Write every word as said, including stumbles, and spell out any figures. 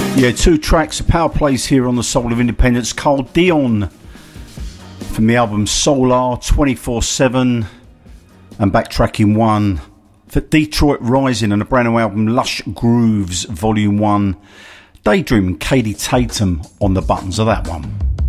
Yeah, two tracks, power plays here on the Soul of Independence. Carl Dion from the album Solar twenty-four seven, and backtracking one for Detroit Rising and a brand new album Lush Grooves Volume one. Daydream and Katie Tatum on the buttons of that one.